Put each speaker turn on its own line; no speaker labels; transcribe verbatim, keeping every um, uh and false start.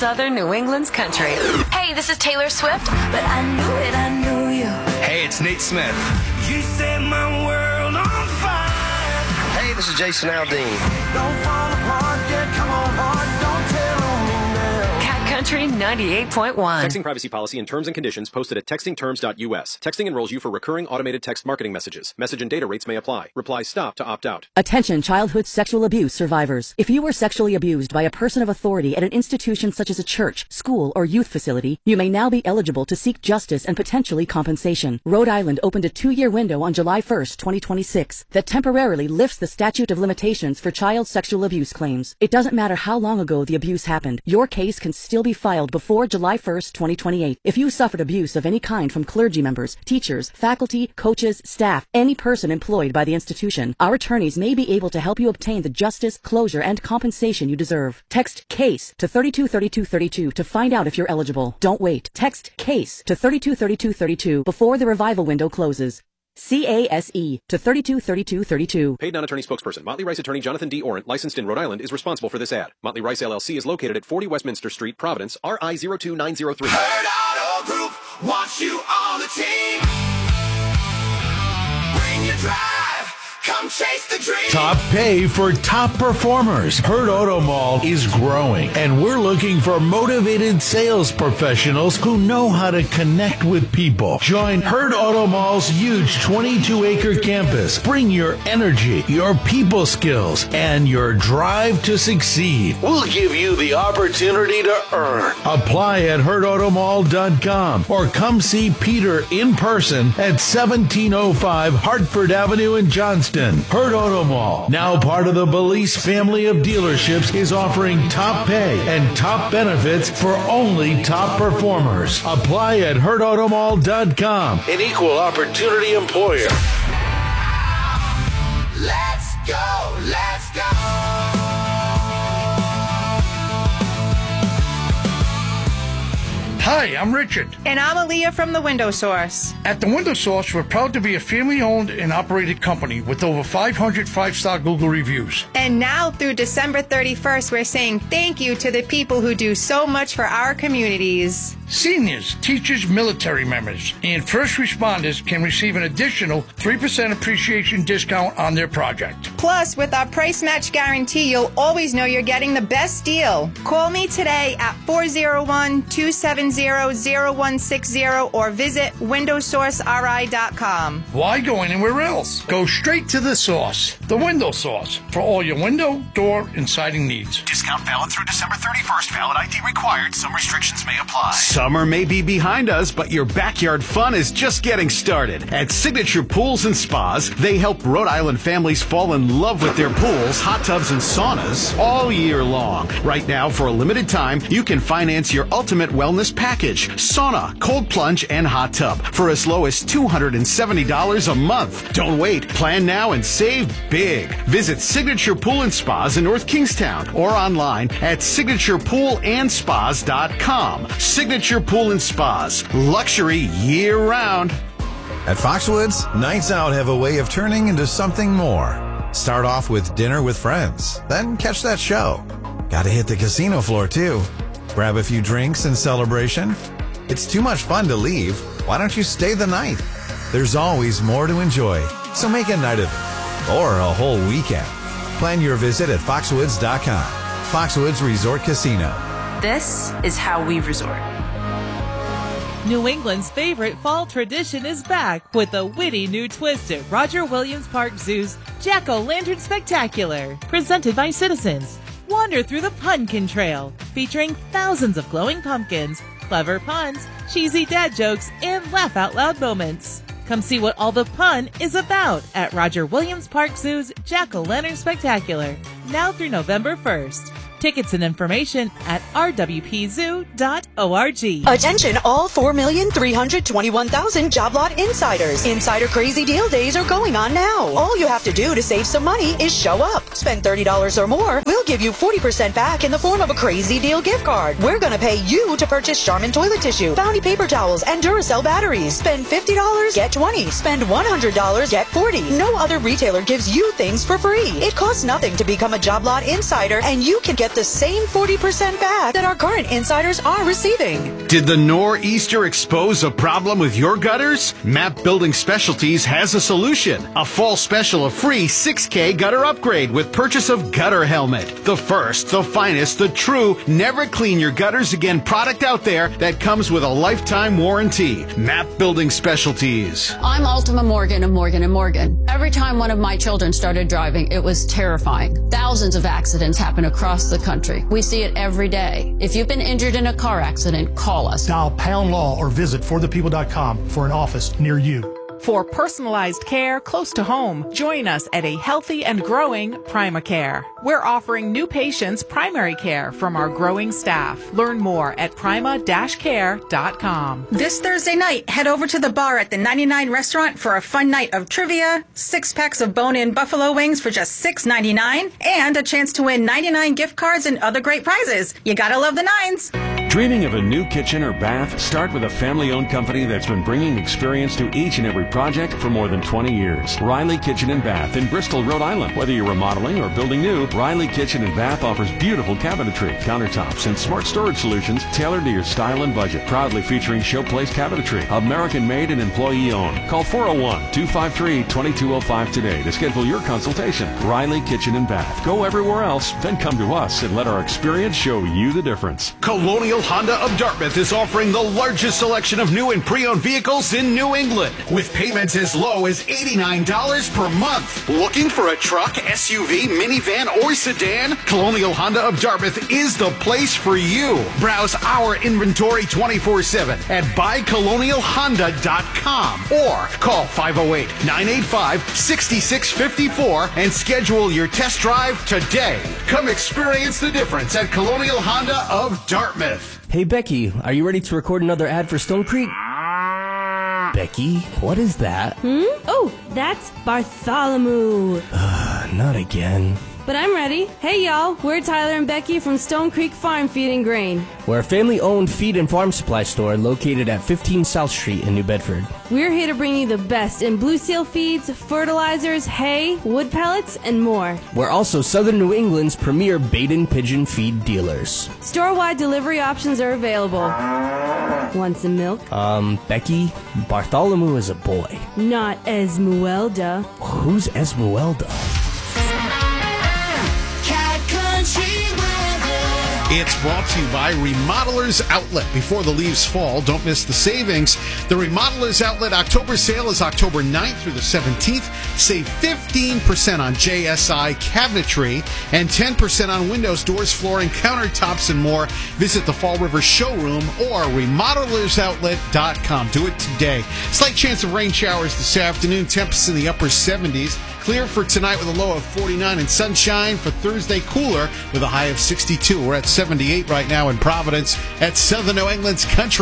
Southern New England's country. Hey, this is Taylor Swift. But I knew it, I knew you.
Hey, it's Nate Smith.
You set my world on fire.
Hey, this is Jason Aldean.
Don't fall apart, yeah, come on hard, don't tell me now.
Cat Country ninety-eight point one.
Texting privacy policy and terms and conditions posted at texting terms dot U S. Texting enrolls you for recurring automated text marketing messages. Message and data rates may apply. Reply stop to opt out.
Attention childhood sexual abuse survivors. If you were sexually abused by a person of authority at an institution such as a church, school, or youth facility, you may now be eligible to seek justice and potentially compensation. Rhode Island opened a two-year window on July first, twenty twenty-six that temporarily lifts the statute of limitations for child sexual abuse claims. It doesn't matter how long ago the abuse happened. Your case can still be filed before July first, twenty twenty-eight. If you suffered abuse of any kind from clergy members, teachers, faculty, coaches, staff, any person employed by the institution, our attorneys may be able to help you obtain the justice, closure, and compensation you deserve. Text CASE to thirty-two thirty-two thirty-two to find out if you're eligible. Don't wait. Text CASE to thirty-two thirty-two thirty-two before the revival window closes. C A S E to thirty-two thirty-two thirty-two.
Paid non-attorney spokesperson. Motley Rice attorney Jonathan D. Orant, licensed in Rhode Island, is responsible for this ad. Motley Rice L L C is located at forty Westminster Street, Providence, R I zero two nine zero three.
Herd Auto Group wants you on the team. Bring your drive, come chase the dream.
Top pay for top performers. Herd Auto Mall is growing, and we're looking for motivated sales professionals who know how to connect with people. Join Herd Auto Mall's huge twenty-two acre campus. Bring your energy, your people skills, and your drive to succeed. We'll give you the opportunity to earn. Apply at herd auto mall dot com or come see Peter in person at seventeen oh five Hartford Avenue in Johnston. Herd Auto Mall, now part of the Belize family of dealerships, is offering top pay and top benefits for only top performers. Apply at herd auto mall dot com. An equal opportunity employer.
Let's go, let's go.
Hi, I'm Richard.
And I'm Aaliyah from The Window Source.
At The Window Source, we're proud to be a family-owned and operated company with over five hundred five-star Google reviews.
And now through December thirty-first, we're saying thank you to the people who do so much for our communities.
Seniors, teachers, military members, and first responders can receive an additional three percent appreciation discount on their project.
Plus, with our price match guarantee, you'll always know you're getting the best deal. Call me today at four oh one, two seven zero, zero one six zero or visit window source R I dot com.
Why go anywhere else? Go straight to the source, The Window Source, for all your window, door, and siding needs.
Discount valid through December thirty-first. Valid I D required. Some restrictions may apply.
Summer may be behind us, but your backyard fun is just getting started. At Signature Pools and Spas, they help Rhode Island families fall in love with their pools, hot tubs, and saunas all year long. Right now, for a limited time, you can finance your ultimate wellness package, sauna, cold plunge, and hot tub for as low as two hundred seventy dollars a month. Don't wait. Plan now and save big. Visit Signature Pool and Spas in North Kingstown or online at signature pool and spas dot com. Signature Pool and Spas. Luxury year-round.
At Foxwoods, nights out have a way of turning into something more. Start off with dinner with friends, then catch that show. Gotta hit the casino floor, too. Grab a few drinks in celebration. It's too much fun to leave. Why don't you stay the night? There's always more to enjoy, so make a night of it. Or a whole weekend. Plan your visit at foxwoods dot com. Foxwoods Resort Casino.
This is how we resort.
New England's favorite fall tradition is back with a witty new twist at Roger Williams Park Zoo's Jack-O-Lantern Spectacular, presented by Citizens. Wander through the Pumpkin Trail, featuring thousands of glowing pumpkins, clever puns, cheesy dad jokes, and laugh-out-loud moments. Come see what all the pun is about at Roger Williams Park Zoo's Jack-O-Lantern Spectacular, now through November first. Tickets and information at r w p zoo dot org.
Attention all four million three hundred twenty-one thousand job lot insiders. Insider Crazy Deal Days are going on now. All you have to do to save some money is show up. Spend thirty dollars or more, we'll give you forty percent back in the form of a Crazy Deal gift card. We're going to pay you to purchase Charmin toilet tissue, Bounty paper towels, and Duracell batteries. Spend fifty dollars, get twenty dollars. Spend one hundred dollars, get forty dollars. No other retailer gives you things for free. It costs nothing to become a job lot insider, and you can get get the same forty percent back that our current insiders are receiving.
Did the nor'easter expose a problem with your gutters? Map Building Specialties has a solution. A fall special, a free six K gutter upgrade with purchase of Gutter Helmet. The first, the finest, the true, never clean your gutters again product out there that comes with a lifetime warranty. Map Building Specialties.
I'm Ultima Morgan of Morgan and Morgan. Every time one of my children started driving, it was terrifying. Thousands of accidents happen across the country. We see it every day. If you've been injured in a car accident, call us.
Dial Pound Law or visit for the people dot com for an office near you.
For personalized care close to home, join us at a healthy and growing PrimaCare. We're offering new patients primary care from our growing staff. Learn more at prima dash care dot com.
This Thursday night, head over to the bar at the ninety-nine restaurant for a fun night of trivia, six packs of bone-in buffalo wings for just six ninety-nine, and a chance to win ninety-nine gift cards and other great prizes. You gotta love the nines.
Dreaming of a new kitchen or bath? Start with a family-owned company that's been bringing experience to each and every project for more than twenty years. Riley Kitchen and Bath in Bristol, Rhode Island. Whether you're remodeling or building new, Riley Kitchen and Bath offers beautiful cabinetry, countertops, and smart storage solutions tailored to your style and budget. Proudly featuring Showplace Cabinetry, American-made and employee-owned. Call four oh one, two five three, two two oh five today to schedule your consultation. Riley Kitchen and Bath. Go everywhere else, then come to us and let our experience show you the difference.
Colonial Honda of Dartmouth is offering the largest selection of new and pre-owned vehicles in New England with payments as low as eighty-nine dollars per month. Looking for a truck, S U V, minivan, or sedan? Colonial Honda of Dartmouth is the place for you. Browse our inventory twenty-four seven at buy colonial honda dot com or call five oh eight, nine eight five, six six five four and schedule your test drive today. Come experience the difference at Colonial Honda of Dartmouth.
Hey Becky, are you ready to record another ad for Stone Creek? Becky, what is that?
Hmm? Oh, that's Bartholomew.
Uh, not again.
But I'm ready. Hey y'all, we're Tyler and Becky from Stone Creek Farm Feed and Grain.
We're a family-owned feed and farm supply store located at fifteen South Street in New Bedford.
We're here to bring you the best in Blue Seal feeds, fertilizers, hay, wood pellets, and more.
We're also Southern New England's premier bait and pigeon feed dealers.
Store-wide delivery options are available. Want some milk?
Um, Becky, Bartholomew is a boy.
Not Esmeralda.
Who's Esmeralda?
It's brought to you by Remodelers Outlet. Before the leaves fall, don't miss the savings. The Remodelers Outlet October sale is October ninth through the seventeenth. Save fifteen percent on J S I cabinetry and ten percent on windows, doors, flooring, countertops, and more. Visit the Fall River showroom or remodelers outlet dot com. Do it today. Slight chance of rain showers this afternoon. Temps in the upper seventies. Clear for tonight with a low of forty-nine and sunshine. For Thursday, cooler with a high of sixty-two. We're at seventy-eight right now in Providence at Southern New England's Country.